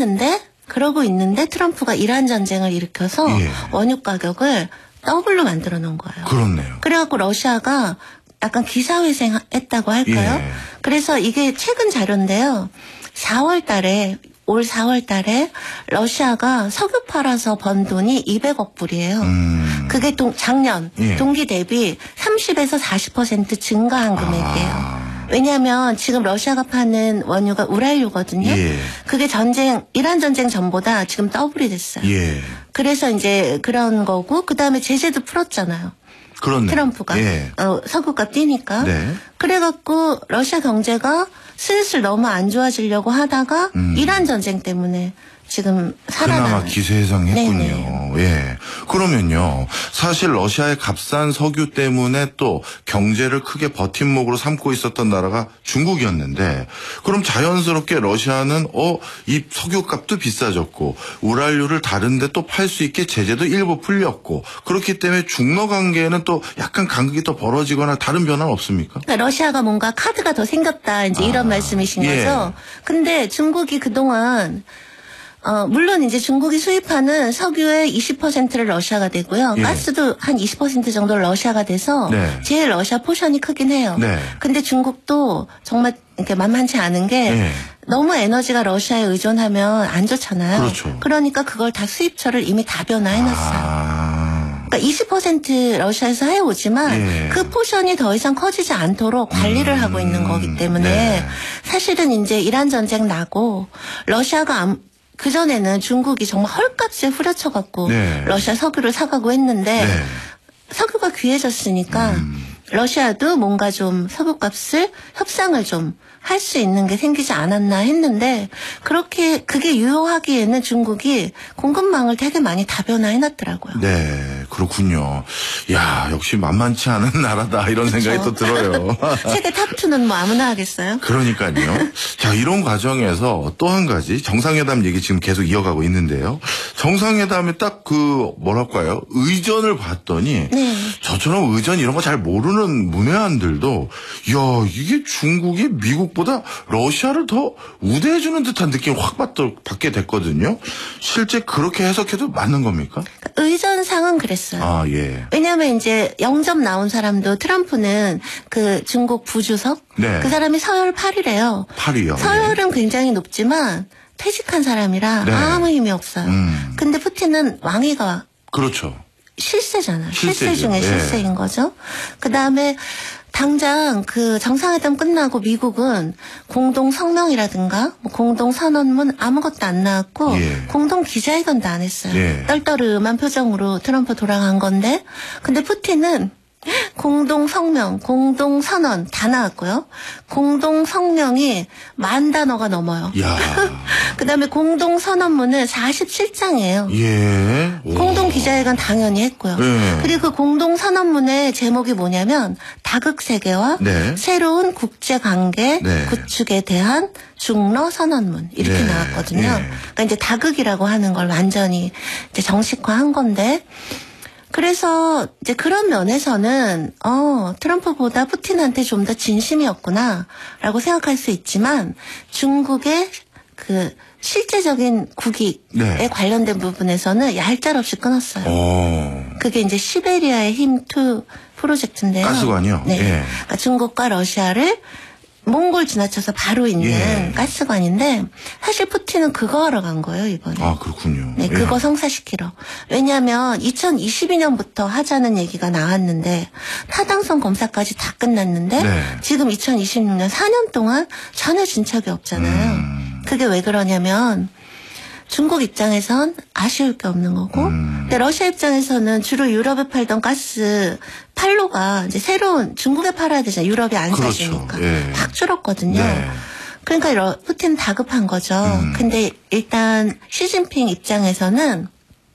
그러고 있는데 트럼프가 이란 전쟁을 일으켜서 예. 원유 가격을 더블로 만들어 놓은 거예요. 그렇네요. 그래갖고 러시아가 약간 기사회생했다고 할까요? 예. 그래서 이게 최근 자료인데요. 올 4월 달에 러시아가 석유 팔아서 번 돈이 200억 불이에요. 그게 작년 예. 동기 대비 30에서 40% 증가한 금액이에요. 왜냐하면 지금 러시아가 파는 원유가 우랄유거든요. 예. 그게 이란 전쟁 전보다 지금 더블이 됐어요. 예. 그래서 이제 그런 거고, 그 다음에 제재도 풀었잖아요. 그렇네. 트럼프가. 예. 석유값 뛰니까. 네. 그래갖고 러시아 경제가 슬슬 너무 안 좋아지려고 하다가 이란 전쟁 때문에 지금 살아나요. 그나마 기세회생했군요. 예. 그러면요. 사실 러시아의 값싼 석유 때문에 또 경제를 크게 버팀목으로 삼고 있었던 나라가 중국이었는데, 그럼 자연스럽게 러시아는 이 석유값도 비싸졌고 우랄유를 다른 데 또 팔 수 있게 제재도 일부 풀렸고, 그렇기 때문에 중러 관계에는 또 약간 간극이 더 벌어지거나 다른 변화는 없습니까? 그러니까 러시아가 뭔가 카드가 더 생겼다, 이제 이런 말씀이신 예. 거죠. 근데 중국이 그동안 물론 이제 중국이 수입하는 석유의 20%를 러시아가 되고요. 예. 가스도 한 20% 정도 러시아가 돼서 네. 제일 러시아 포션이 크긴 해요. 네. 근데 중국도 정말 이렇게 만만치 않은 게 예. 너무 에너지가 러시아에 의존하면 안 좋잖아요. 그렇죠. 그러니까 그걸 다 수입처를 이미 다 변화해놨어요. 그러니까 20% 러시아에서 해오지만 예. 그 포션이 더 이상 커지지 않도록 관리를 하고 있는 거기 때문에 네. 사실은 이제 이란 전쟁 나고 러시아가 그전에는 중국이 정말 헐값에 후려쳐갖고 네. 러시아 석유를 사가고 했는데 네. 석유가 귀해졌으니까 러시아도 뭔가 좀 석유값을 협상을 좀 할 수 있는 게 생기지 않았나 했는데, 그게 유효하기에는 중국이 공급망을 되게 많이 다변화해놨더라고요. 네, 그렇군요. 야, 역시 만만치 않은 나라다, 이런 생각이 또 들어요. 세계 탑2는 뭐 아무나 하겠어요? 그러니까요. 자, 이런 과정에서 또 한 가지 정상회담 얘기 지금 계속 이어가고 있는데요. 정상회담에 딱 뭐랄까요? 의전을 봤더니 네. 저처럼 의전 이런 거 잘 모르는 문외한들도 이게 중국이 미국보다 러시아를 더 우대해주는 듯한 느낌을 확 받게 됐거든요. 실제 그렇게 해석해도 맞는 겁니까? 의전상은 그랬어요. 아, 예. 왜냐하면 이제 영접 나온 사람도 트럼프는 그 중국 부주석 네. 그 사람이 서열 8위래요. 8위요. 서열은 굉장히 높지만 퇴직한 사람이라 네. 아무 힘이 없어요. 음. 근데 푸틴은 왕위가 그렇죠. 실세잖아요. 실세 실세죠. 중에 예. 실세인 거죠. 그다음에 당장 그 정상회담 끝나고 미국은 공동 성명이라든가 공동 선언문 아무것도 안 나왔고 예. 공동 기자회견도 안 했어요. 예. 떨떠름한 표정으로 트럼프 돌아간 건데, 근데 푸틴은 공동 성명, 공동 선언 다 나왔고요. 공동 성명이 10,000단어가 넘어요. 야. 그다음에 공동 선언문은 47장이에요. 예. 공동 기자회견 당연히 했고요. 예. 그리고 그 공동 선언문의 제목이 뭐냐면 다극 세계와 네. 새로운 국제 관계 네. 구축에 대한 중러 선언문 이렇게 네. 나왔거든요. 예. 그러니까 이제 다극이라고 하는 걸 완전히 이제 정식화한 건데, 그래서 이제 그런 면에서는 트럼프보다 푸틴한테 좀 더 진심이었구나라고 생각할 수 있지만, 중국의 그 실제적인 국익에 네. 관련된 부분에서는 얄짤없이 끊었어요. 그게 이제 시베리아의 힘2 프로젝트인데요. 가스관이요? 네. 예. 그러니까 중국과 러시아를 몽골 지나쳐서 바로 있는 예. 가스관인데, 사실 푸틴은 그거 하러 간 거예요, 이번에. 아, 그렇군요. 네, 예. 그거 성사시키러. 왜냐하면 2022년부터 하자는 얘기가 나왔는데 타당성 검사까지 다 끝났는데 네. 지금 2026년 4년 동안 전혀 진척이 없잖아요. 그게 왜 그러냐면 중국 입장에선 아쉬울 게 없는 거고, 근데 러시아 입장에서는 주로 유럽에 팔던 가스 판로가 이제 새로운 중국에 팔아야 되잖아요. 유럽이 안 그렇죠. 사주니까. 예. 확 줄었거든요. 네. 그러니까 푸틴 다급한 거죠. 근데 일단 시진핑 입장에서는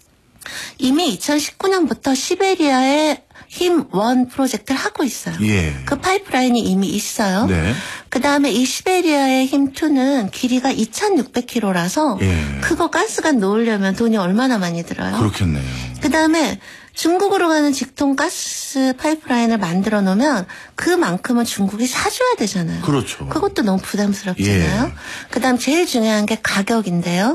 이미 2019년부터 시베리아의 힘1 프로젝트를 하고 있어요. 예. 그 파이프라인이 이미 있어요. 네. 그다음에 이 시베리아의 힘2는 길이가 2,600km라서 예. 그거 가스관 놓으려면 돈이 얼마나 많이 들어요. 그렇겠네요. 그다음에 중국으로 가는 직통 가스 파이프라인을 만들어 놓으면 그만큼은 중국이 사줘야 되잖아요. 그렇죠. 그것도 너무 부담스럽잖아요. 예. 그다음 제일 중요한 게 가격인데요.